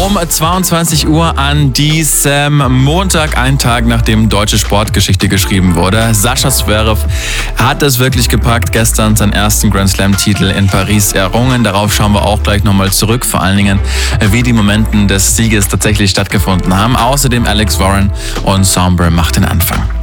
Um 22 Uhr an diesem Montag, einen Tag nachdem deutsche Sportgeschichte geschrieben wurde. Sascha Zverev hat es wirklich gepackt, gestern seinen ersten Grand Slam-Titel in Paris errungen. Darauf schauen wir auch gleich nochmal zurück, vor allen Dingen, wie die Momente des Sieges tatsächlich stattgefunden haben. Außerdem Alex Warren und Sombra macht den Anfang.